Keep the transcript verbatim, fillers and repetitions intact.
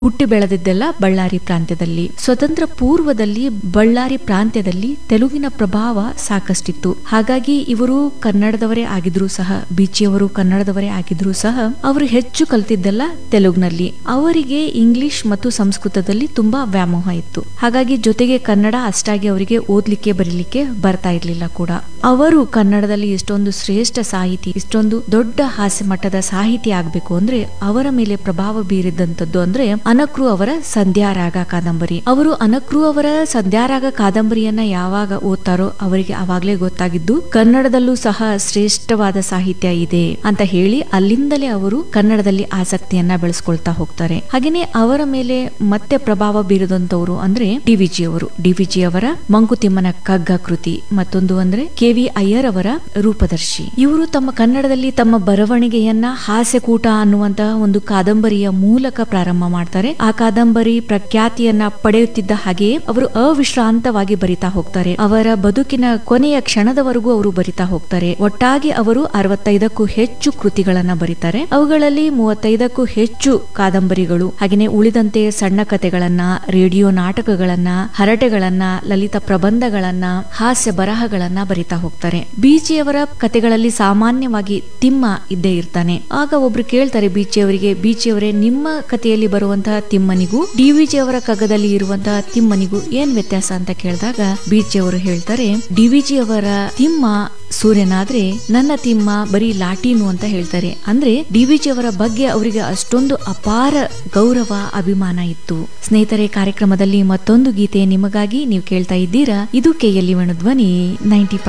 ಹುಟ್ಟಿ ಬೆಳೆದಿದ್ದೆಲ್ಲ ಬಳ್ಳಾರಿ ಪ್ರಾಂತ್ಯದಲ್ಲಿ. ಸ್ವತಂತ್ರ ಪೂರ್ವದಲ್ಲಿ ಬಳ್ಳಾರಿ ಪ್ರಾಂತ್ಯದಲ್ಲಿ ತೆಲುಗಿನ ಪ್ರಭಾವ ಸಾಕಷ್ಟಿತ್ತು. ಹಾಗಾಗಿ ಇವರು ಕನ್ನಡದವರೇ ಆಗಿದ್ರು ಸಹ, ಬೀಚಿಯವರು ಕನ್ನಡದವರೇ ಆಗಿದ್ರು ಸಹ ಅವರು ಹೆಚ್ಚು ಕಲಿತಿದ್ದೆಲ್ಲ ತೆಲುಗಿನಲ್ಲಿ. ಅವರಿಗೆ ಇಂಗ್ಲಿಷ್ ಮತ್ತು ಸಂಸ್ಕೃತದಲ್ಲಿ ತುಂಬಾ ವ್ಯಾಮೋಹ ಇತ್ತು. ಹಾಗಾಗಿ ಜೊತೆಗೆ ಕನ್ನಡ ಅಷ್ಟಾಗಿ ಅವರಿಗೆ ಓದ್ಲಿಕ್ಕೆ ಬರೀಲಿಕ್ಕೆ ಬರ್ತಾ ಇರ್ಲಿಲ್ಲ ಕೂಡ. ಅವರು ಕನ್ನಡದಲ್ಲಿ ಇಷ್ಟೊಂದು ಶ್ರೇಷ್ಠ ಸಾಹಿತಿ, ಇಷ್ಟೊಂದು ದೊಡ್ಡ ಹಾಸ್ಯ ಮಟ್ಟದ ಸಾಹಿತಿ ಆಗ್ಬೇಕು ಅಂದ್ರೆ ಅವರ ಮೇಲೆ ಪ್ರಭಾವ ಬೀರಿದಂತದ್ದು ಅಂದ್ರೆ ಅನಕ್ರು ಅವರ ಸಂಧ್ಯಾರಾಗ ಕಾದಂಬರಿ. ಅವರು ಅನಕ್ರು ಅವರ ಸಂಧ್ಯಾರಾಗ ಕಾದಂಬರಿಯನ್ನ ಯಾವಾಗ ಓದ್ತಾರೋ ಅವರಿಗೆ ಅವಾಗ್ಲೇ ಗೊತ್ತಾಗಿದ್ದು ಕನ್ನಡದಲ್ಲೂ ಸಹ ಶ್ರೇಷ್ಠವಾದ ಸಾಹಿತ್ಯ ಇದೆ ಅಂತ ಹೇಳಿ ಅಲ್ಲಿಂದಲೇ ಅವರು ಕನ್ನಡದಲ್ಲಿ ಆಸಕ್ತಿಯನ್ನ ಬೆಳೆಸ್ಕೊಳ್ತಾ ಹೋಗ್ತಾರೆ. ಹಾಗೇನೆ ಅವರ ಮೇಲೆ ಮತ್ತೆ ಪ್ರಭಾವ ಬೀರಿದಂತವರು ಅಂದ್ರೆ ಡಿ ವಿ ಜಿ ಅವರು. ಡಿ ವಿ ಜಿ ಅವರ ಮಂಕುತಿಮ್ಮನ ಕಗ್ಗ ಕೃತಿ, ಮತ್ತೊಂದು ಅಂದ್ರೆ ಕೆ ವಿ ಅಯ್ಯರ್ ಅವರ ರೂಪದರ್ಶಿ. ಇವರು ತಮ್ಮ ಕನ್ನಡದಲ್ಲಿ ತಮ್ಮ ಬರವಣಿಗೆಯನ್ನ ಹಾಸ್ಯಕೂಟ ಅನ್ನುವಂತಹ ಒಂದು ಕಾದಂಬರಿಯ ಮೂಲಕ ಪ್ರಾರಂಭ ಮಾಡ್ತಾರೆ. ಆ ಕಾದಂಬರಿ ಪ್ರಖ್ಯಾತಿಯನ್ನ ಪಡೆಯುತ್ತಿದ್ದ ಹಾಗೆಯೇ ಅವರು ಅವಿಶ್ರಾಂತವಾಗಿ ಬರಿತಾ ಹೋಗ್ತಾರೆ. ಅವರ ಬದುಕಿನ ಕೊನೆಯ ಕ್ಷಣದವರೆಗೂ ಅವರು ಬರಿತಾ ಹೋಗ್ತಾರೆ. ಒಟ್ಟಾಗಿ ಅವರು ಅರವತ್ತೈದಕ್ಕೂ ಹೆಚ್ಚು ಕೃತಿಗಳನ್ನ ಬರೀತಾರೆ. ಅವುಗಳಲ್ಲಿ ಮೂವತ್ತೈದಕ್ಕೂ ಹೆಚ್ಚು ಕಾದಂಬರಿಗಳು, ಹಾಗೆಯೇ ಉಳಿದಂತೆ ಸಣ್ಣ ಕಥೆಗಳನ್ನ, ರೇಡಿಯೋ ನಾಟಕಗಳನ್ನ, ಹರಟೆಗಳನ್ನ, ಲಲಿತ ಪ್ರಬಂಧಗಳನ್ನ, ಹಾಸ್ಯ ಬರಹಗಳನ್ನ ಬರಿತಾ ಹೋಗ್ತಾರೆ. ಬೀಚಿಯವರ ಕಥೆಗಳಲ್ಲಿ ಸಾಮಾನ್ಯವಾಗಿ ತಿಮ್ಮ ಇದ್ದೇ ಇರ್ತಾನೆ. ಆಗ ಒಬ್ರು ಕೇಳ್ತಾರೆ ಬೀಚಿಯವರಿಗೆ, ಬೀಚಿಯವರೇ ನಿಮ್ಮ ಕಥೆಯಲ್ಲಿ ಬರುವಂತಹ ತಿಮ್ಮನಿಗೂ ಡಿ ವಿ ಜಿ ಅವರ ಕಗ್ಗದಲ್ಲಿ ಇರುವಂತಹ ತಿಮ್ಮನಿಗೂ ಏನ್ ವ್ಯತ್ಯಾಸ ಅಂತ ಕೇಳಿದಾಗ ಬೀಚಿ ಅವರು ಹೇಳ್ತಾರೆ, ಡಿ ವಿ ಜಿ ಅವರ ತಿಮ್ಮ ಸೂರ್ಯನಾದ್ರೆ ನನ್ನ ತಿಮ್ಮ ಬರೀ ಲಾಟೀನು ಅಂತ ಹೇಳ್ತಾರೆ. ಅಂದ್ರೆ ಡಿ ವಿ ಜಿ ಅವರ ಬಗ್ಗೆ ಅವರಿಗೆ ಅಷ್ಟೊಂದು ಅಪಾರ ಗೌರವ, ಅಭಿಮಾನ ಇತ್ತು. ಸ್ನೇಹಿತರೆ, ಕಾರ್ಯಕ್ರಮದಲ್ಲಿ ಮತ್ತೊಂದು ಗೀತೆ ನಿಮಗಾಗಿ ನೀವು ಕೇಳ್ತಾ ಇದ್ದೀರಾ. ಇದು ಕೆ ಎಲ್ ಇ ವೇಣು ಧ್ವನಿ ನೈಂಟಿ